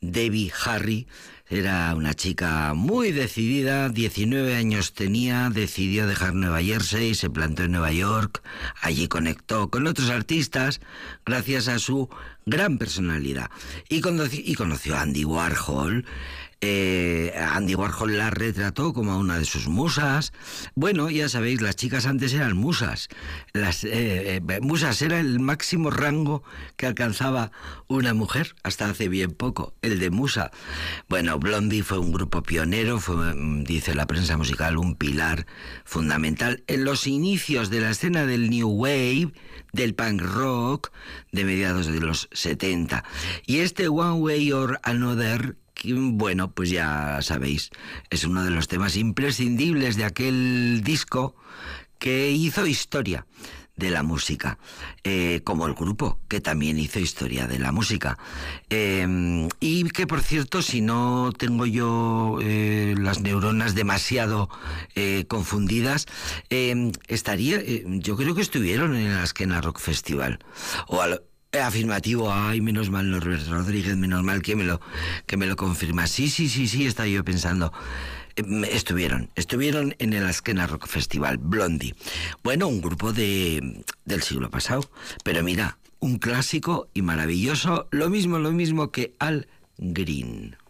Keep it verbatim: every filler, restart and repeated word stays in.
Debbie Harry. Era una chica muy decidida, diecinueve años tenía, decidió dejar Nueva Jersey, se plantó en Nueva York, allí conectó con otros artistas gracias a su gran personalidad. Y conoció, y conoció a Andy Warhol. Eh, Andy Warhol la retrató como a una de sus musas. Bueno, ya sabéis, las chicas antes eran musas. Las eh, eh, musas era el máximo rango que alcanzaba una mujer, hasta hace bien poco, el de musa. Bueno, Blondie fue un grupo pionero, fue, dice la prensa musical, un pilar fundamental en los inicios de la escena del New Wave, del punk rock, de mediados de los setenta. Y este One Way or Another, bueno, pues ya sabéis, es uno de los temas imprescindibles de aquel disco que hizo historia de la música, eh, como el grupo, que también hizo historia de la música. Eh, y que, por cierto, si no tengo yo eh, las neuronas demasiado eh, confundidas, eh, estaría, eh, yo creo que estuvieron en el Askena Rock Festival, o al afirmativo, ay, menos mal, Norbert Rodríguez, menos mal que me lo que me lo confirma. Sí, sí, sí, sí, estaba yo pensando. Estuvieron, estuvieron en el Askena Rock Festival, Blondie. Bueno, un grupo de del siglo pasado, pero mira, un clásico y maravilloso, lo mismo, lo mismo que Al Green.